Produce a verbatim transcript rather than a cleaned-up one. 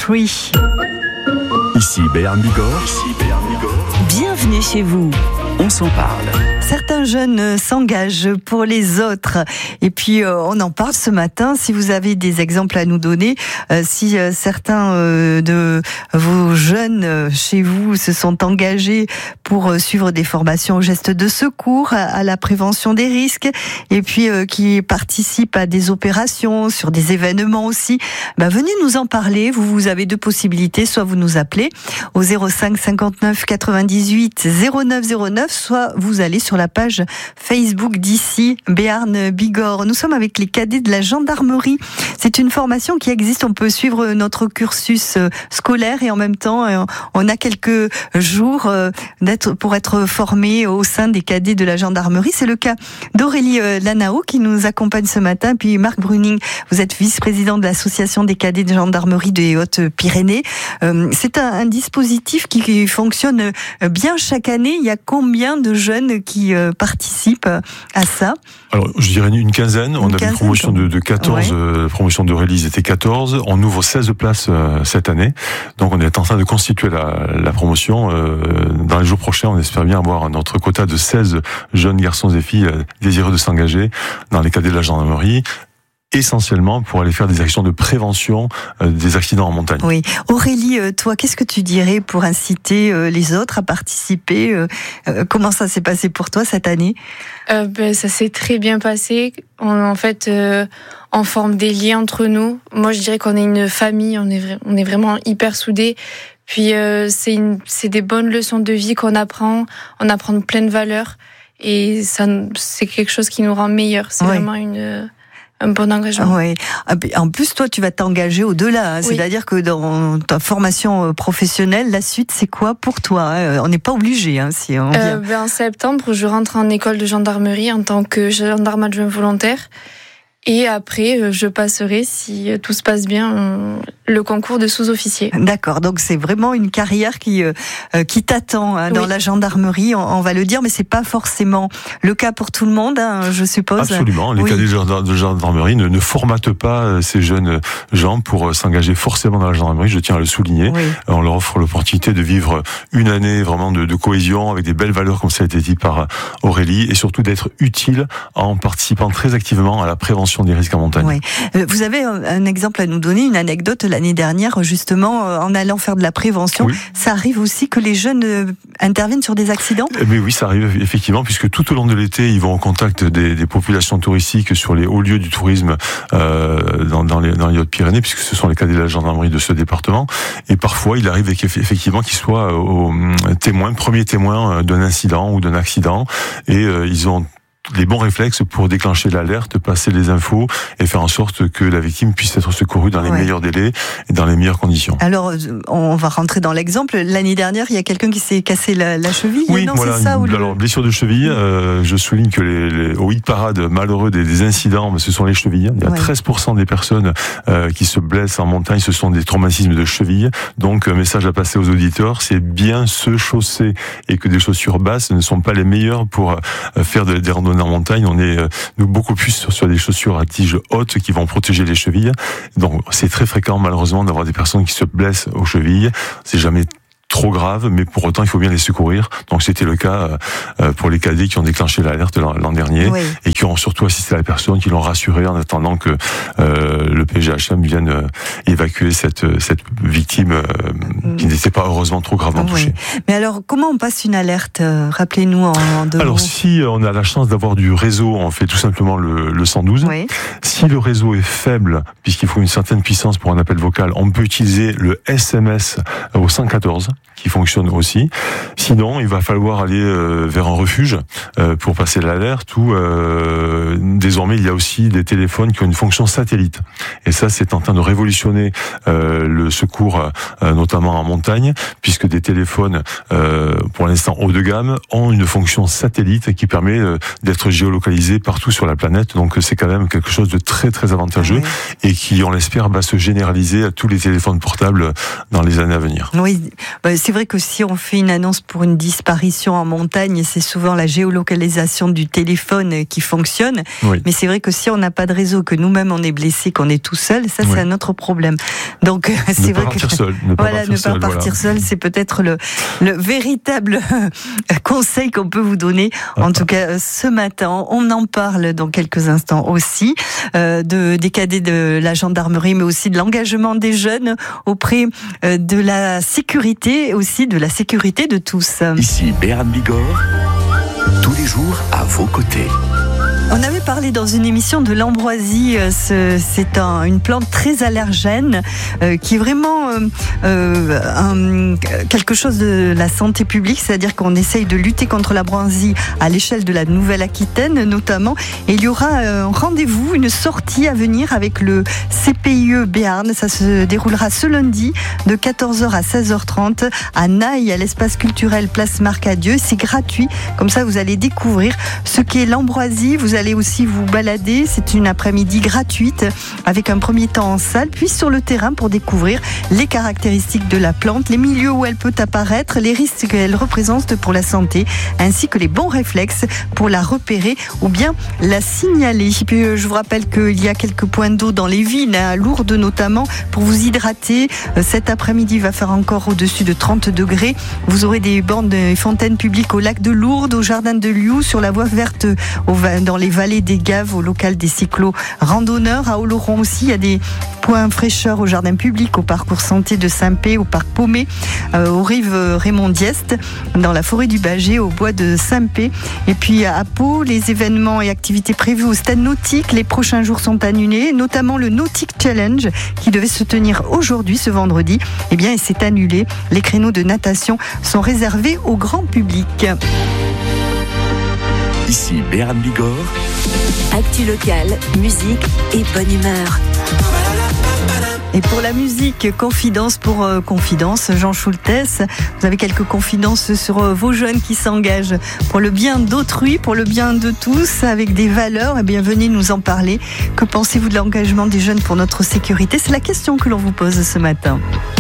Tree. Ici Béarn Bigorre. Ici Béarn Bigorre. Bienvenue chez vous. On s'en parle. Certains jeunes s'engagent pour les autres. Et puis, euh, on en parle ce matin. Si vous avez des exemples à nous donner, euh, si euh, certains euh, de vos jeunes euh, chez vous se sont engagés pour euh, suivre des formations aux gestes de secours, à, à la prévention des risques, et puis euh, qui participent à des opérations, sur des événements aussi, bah, venez nous en parler. Vous, vous avez deux possibilités. Soit vous nous appelez au zéro cinq cinquante-neuf quatre-vingt-dix-huit zéro neuf zéro neuf, soit vous allez sur la page Facebook d'ici Béarn Bigorre. Nous sommes avec les cadets de la gendarmerie. C'est une formation qui existe. On peut suivre notre cursus scolaire et en même temps, on a quelques jours d'être, pour être formé au sein des cadets de la gendarmerie. C'est le cas d'Aurélie Lanao qui nous accompagne ce matin. Puis Marc Bruning, vous êtes vice-président de l'association des cadets de gendarmerie des Hautes-Pyrénées. C'est un, un dispositif qui fonctionne bien chaque année. Il y a combien de jeunes qui euh, participent à ça? Alors, je dirais une quinzaine. Une on a quinzaine, une promotion de, de quatorze. ouais. euh, la promotion d'Aurélie était quatorze. On ouvre seize places euh, cette année. Donc, on est en train de constituer la, la promotion. Euh, dans les jours prochains, on espère bien avoir notre quota de seize jeunes garçons et filles euh, désireux de s'engager dans les cadets de la gendarmerie, essentiellement pour aller faire des actions de prévention euh, des accidents en montagne. Oui. Aurélie, euh, toi, qu'est-ce que tu dirais pour inciter euh, les autres à participer euh, euh, Comment ça s'est passé pour toi cette année? euh, ben, Ça s'est très bien passé. On, en fait, euh, on forme des liens entre nous. Moi, je dirais qu'on est une famille, on est, vra- on est vraiment hyper soudés. Puis, euh, c'est, une, c'est des bonnes leçons de vie qu'on apprend. On apprend plein de valeurs. Et ça, c'est quelque chose qui nous rend meilleurs. C'est ouais. vraiment une... un bon engagement. Oui. En plus, toi, tu vas t'engager au-delà. Hein. Oui. C'est-à-dire que dans ta formation professionnelle, la suite, c'est quoi pour toi? Hein? On n'est pas obligé. Hein, si on euh, ben, en septembre, je rentre en école de gendarmerie en tant que gendarme adjoint volontaire. Et après, je passerai, si tout se passe bien, le concours de sous-officier. D'accord, donc c'est vraiment une carrière qui euh, qui t'attend hein, dans oui. la gendarmerie, on, on va le dire, mais c'est pas forcément le cas pour tout le monde, hein, je suppose. Absolument, les oui. cadets de gendarmerie ne, ne formatent pas ces jeunes gens pour s'engager forcément dans la gendarmerie, je tiens à le souligner. Oui. On leur offre l'opportunité de vivre une année vraiment de, de cohésion, avec des belles valeurs comme ça a été dit par Aurélie, et surtout d'être utile en participant très activement à la prévention des risques en montagne. Oui. Vous avez un exemple à nous donner, une anecdote l'année dernière, justement, en allant faire de la prévention. Oui. Ça arrive aussi que les jeunes interviennent sur des accidents? Mais oui, ça arrive effectivement, puisque tout au long de l'été, ils vont au contact des, des populations touristiques sur les hauts lieux du tourisme euh, dans, dans les, dans les Hautes-Pyrénées, puisque ce sont les cadets de la gendarmerie de ce département. Et parfois, il arrive effectivement qu'ils soient au, témoins, premiers témoins d'un incident ou d'un accident, et euh, ils ont les bons réflexes pour déclencher l'alerte, passer les infos et faire en sorte que la victime puisse être secourue dans les ouais. meilleurs délais et dans les meilleures conditions. Alors, on va rentrer dans l'exemple. L'année dernière, il y a quelqu'un qui s'est cassé la, la cheville. Oui, non, voilà. C'est ça, ou alors, le... blessure de cheville, euh, je souligne que les, les, au hit parade malheureux des, des incidents, ce sont les chevilles. Il y a ouais. treize pour cent des personnes euh, qui se blessent en montagne, ce sont des traumatismes de cheville. Donc, un message à passer aux auditeurs, c'est bien se chausser, et que des chaussures basses ne sont pas les meilleures pour euh, faire de, des randonnées en montagne. On est euh, nous beaucoup plus sur, sur des chaussures à tiges hautes qui vont protéger les chevilles. Donc c'est très fréquent malheureusement d'avoir des personnes qui se blessent aux chevilles. C'est jamais trop grave, mais pour autant il faut bien les secourir. Donc c'était le cas euh, pour les cadets qui ont déclenché l'alerte l'an, l'an dernier oui. et qui ont surtout assisté à la personne, qui l'ont rassuré en attendant que euh, le P G H M vienne euh, évacuer cette cette victime euh, mmh. qui n'était pas heureusement trop gravement oui. touchée. Mais alors comment on passe une alerte? Rappelez-nous en, en deux Alors mots. Si on a la chance d'avoir du réseau, on fait tout simplement le, le cent douze. Oui. Si le réseau est faible, puisqu'il faut une certaine puissance pour un appel vocal, on peut utiliser le S M S au cent quatorze. Qui fonctionne aussi. Sinon, il va falloir aller euh, vers un refuge euh, pour passer l'alerte, ou euh, désormais il y a aussi des téléphones qui ont une fonction satellite. Et ça, c'est en train de révolutionner euh, le secours, euh, notamment en montagne, puisque des téléphones, euh, pour l'instant haut de gamme, ont une fonction satellite qui permet euh, d'être géolocalisés partout sur la planète. Donc c'est quand même quelque chose de très très avantageux oui. et qui, on l'espère, va se généraliser à tous les téléphones portables dans les années à venir. Oui. Bah, Euh, c'est vrai que si on fait une annonce pour une disparition en montagne, c'est souvent la géolocalisation du téléphone qui fonctionne. Oui. Mais c'est vrai que si on n'a pas de réseau, que nous-mêmes on est blessé, qu'on est tout seul, ça c'est oui. un autre problème. Donc c'est ne vrai pas que seul, ne pas voilà, partir ne pas seul, partir voilà. seul, c'est peut-être le, le véritable conseil qu'on peut vous donner. En tout cas, ce matin, on en parle dans quelques instants aussi euh, de des cadets de la gendarmerie, mais aussi de l'engagement des jeunes auprès euh, de la sécurité, aussi de la sécurité de tous. Ici Béarn Bigorre, tous les jours à vos côtés. On avait parlé dans une émission de l'ambroisie, c'est un, une plante très allergène euh, qui est vraiment euh, euh, un, quelque chose de la santé publique, c'est-à-dire qu'on essaye de lutter contre l'ambroisie à l'échelle de la Nouvelle-Aquitaine notamment. Et il y aura un rendez-vous, une sortie à venir avec le C P I E Béarn. Ça se déroulera ce lundi de quatorze heures à seize heures trente à Naï, à l'espace culturel Place Marcadieu. C'est gratuit, comme ça vous allez découvrir ce qu'est l'ambroisie. Vous allez aussi vous balader, c'est une après-midi gratuite avec un premier temps en salle, puis sur le terrain pour découvrir les caractéristiques de la plante, les milieux où elle peut apparaître, les risques qu'elle représente pour la santé, ainsi que les bons réflexes pour la repérer ou bien la signaler. Et puis, je vous rappelle qu'il y a quelques points d'eau dans les villes, à Lourdes notamment, pour vous hydrater. Cet après-midi va faire encore au-dessus de trente degrés. Vous aurez des bornes de fontaines publiques au lac de Lourdes, au jardin de Lioux, sur la voie verte dans les vallées des Gaves, au local des cyclo-randonneurs. À Oloron aussi, il y a des points fraîcheur au jardin public, au parcours santé de Saint-Pé, au parc Paumé, euh, aux rives Raymond Dieste, dans la forêt du Bâgé, au bois de Saint-Pé. Et puis à Pau, les événements et activités prévues au stade nautique, les prochains jours sont annulés, notamment le Nautic Challenge qui devait se tenir aujourd'hui, ce vendredi. Eh bien, il s'est annulé. Les créneaux de natation sont réservés au grand public. Ici Béarn Bigorre. Actu locale, musique et bonne humeur. Et pour la musique, confidence pour euh, confidence, Jean Schultes, vous avez quelques confidences sur euh, vos jeunes qui s'engagent pour le bien d'autrui, pour le bien de tous, avec des valeurs. Eh bien, venez nous en parler. Que pensez-vous de l'engagement des jeunes pour notre sécurité ? C'est la question que l'on vous pose ce matin.